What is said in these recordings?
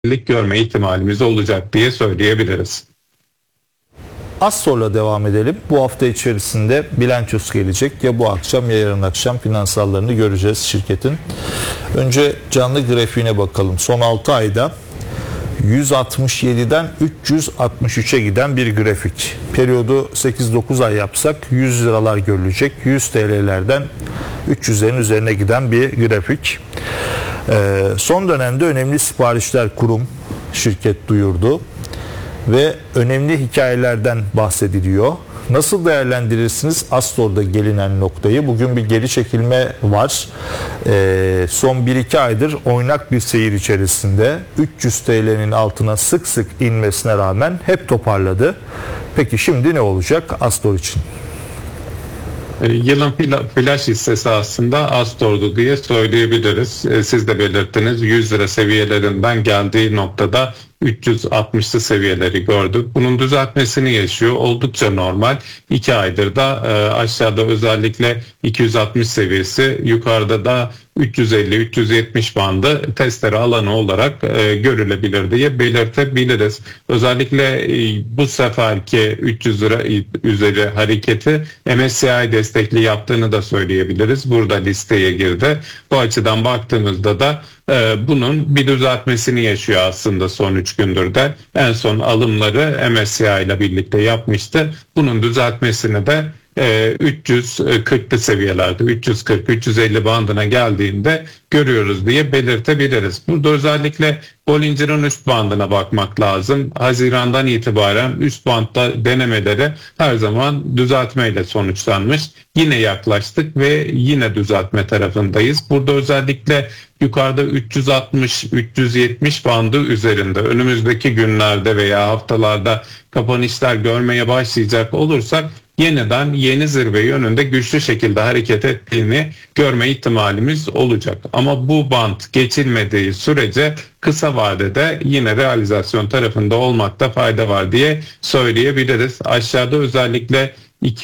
görme ihtimalimiz olacak diye söyleyebiliriz. Astor'la devam edelim. Bu hafta içerisinde bilançosu gelecek. Ya bu akşam ya yarın akşam finansallarını göreceğiz şirketin. Önce canlı grafiğine bakalım. Son 6 ayda 167'den 363'e giden bir grafik. Periyodu 8-9 ay yapsak 100 liralar görülecek. 100 TL'lerden 300'lerin üzerine giden bir grafik. Son dönemde önemli siparişler kurum, şirket duyurdu. Ve önemli hikayelerden bahsediliyor. Nasıl değerlendirirsiniz Astor'da gelinen noktayı? Bugün bir geri çekilme var. Son 1-2 aydır oynak bir seyir içerisinde 300 TL'nin altına sık sık inmesine rağmen hep toparladı. Peki şimdi ne olacak Astor için? Yılın flash hissesi aslında Astor'du diye söyleyebiliriz. Siz de belirttiniz, 100 lira seviyelerinden geldiği noktada 360'lı seviyeleri gördük. Bunun düzeltmesini yaşıyor. Oldukça normal. 2 aydır da aşağıda özellikle 260 seviyesi, yukarıda da 350-370 bandı testere alanı olarak görülebilir diye belirtebiliriz. Özellikle bu seferki 300 lira üzeri hareketi MSCI destekli yaptığını da söyleyebiliriz. Burada listeye girdi. Bu açıdan baktığımızda da bunun bir düzeltmesini yaşıyor aslında son 3 gündür de. En son alımları MSCI ile birlikte yapmıştı. Bunun düzeltmesini de 340'lı seviyelerde 340-350 bandına geldiğinde görüyoruz diye belirtebiliriz. Burada özellikle Bollinger'ın üst bandına bakmak lazım. Haziran'dan itibaren üst bandta denemeleri her zaman düzeltmeyle sonuçlanmış. Yine yaklaştık ve yine düzeltme tarafındayız. Burada özellikle yukarıda 360-370 bandı üzerinde önümüzdeki günlerde veya haftalarda kapanışlar görmeye başlayacak olursak yeniden yeni zirve yönünde güçlü şekilde hareket ettiğini görme ihtimalimiz olacak. Ama bu band geçilmediği sürece kısa vadede yine realizasyon tarafında olmakta fayda var diye söyleyebiliriz. Aşağıda özellikle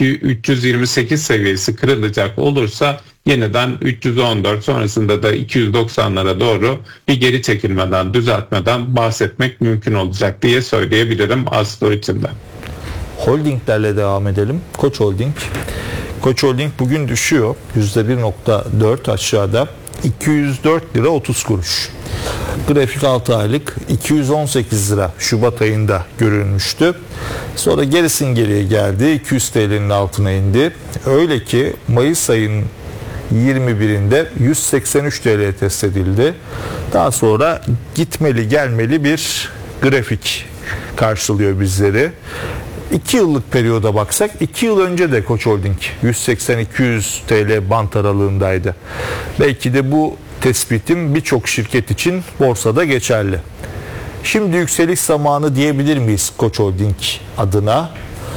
328 seviyesi kırılacak olursa yeniden 314 sonrasında da 290'lara doğru bir geri çekilmeden, düzeltmeden bahsetmek mümkün olacak diye söyleyebilirim Astor için de. Holdinglerle devam edelim. Koç Holding. Koç Holding bugün düşüyor. %1.4 aşağıda. 204 lira 30 kuruş. Grafik 6 aylık 218 lira Şubat ayında görülmüştü. Sonra gerisin geriye geldi. 200 TL'nin altına indi. Öyle ki Mayıs ayının 21'inde 183 TL test edildi. Daha sonra gitmeli gelmeli bir grafik karşılıyor bizleri. 2 yıllık periyoda baksak 2 yıl önce de Koç Holding 180-200 TL bant aralığındaydı. Belki de bu tespitim birçok şirket için borsada geçerli. Şimdi yükseliş zamanı diyebilir miyiz Koç Holding adına?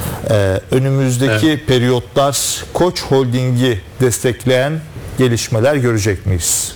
Önümüzdeki periyotlar Koç Holding'i destekleyen gelişmeler görecek miyiz?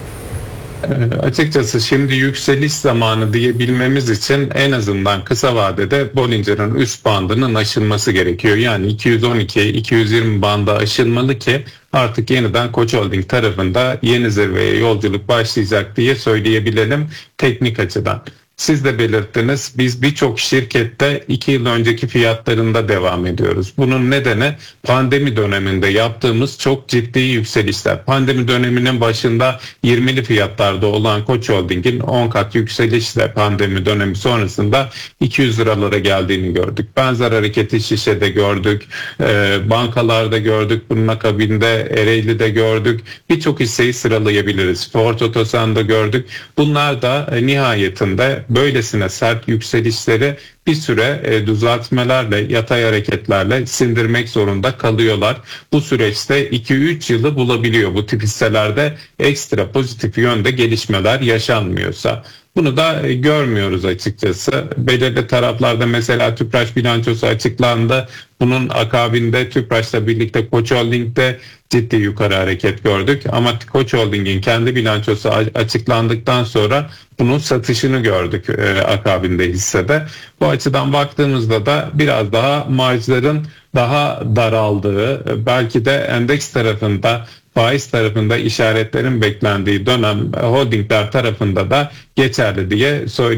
Açıkçası şimdi yükseliş zamanı diyebilmemiz için en azından kısa vadede Bollinger'ın üst bandının aşılması gerekiyor. Yani 212-220 bandı aşılmalı ki artık yeniden Koç Holding tarafında yeni zirveye yolculuk başlayacak diye söyleyebilelim teknik açıdan. Siz de belirttiniz, biz birçok şirkette 2 yıl önceki fiyatlarında devam ediyoruz. Bunun nedeni pandemi döneminde yaptığımız çok ciddi yükselişler. Pandemi döneminin başında 20'li fiyatlarda olan Koç Holding'in 10 kat yükselişle pandemi dönemi sonrasında 200 liralara geldiğini gördük. Benzer hareketi Şişe'de gördük, bankalarda gördük, bunun akabinde Ereğli'de gördük. Birçok hisseyi sıralayabiliriz. Ford Otosan'da gördük. Bunlar da nihayetinde böylesine sert yükselişleri bir süre düzeltmelerle, yatay hareketlerle sindirmek zorunda kalıyorlar. Bu süreçte 2-3 yılı bulabiliyor bu tip hisselerde ekstra pozitif yönde gelişmeler yaşanmıyorsa. Bunu da görmüyoruz açıkçası. Belirli taraflarda mesela Tüpraş bilançosu açıklandı. Bunun akabinde Tüpraş'la birlikte Koç Holding'de ciddi yukarı hareket gördük. Ama Koç Holding'in kendi bilançosu açıklandıktan sonra bunun satışını gördük akabinde hissede. Bu açıdan baktığımızda da biraz daha marjların daha daraldığı, belki de endeks tarafında faiz tarafında işaretlerin beklendiği dönem holdingler tarafında da geçerli diye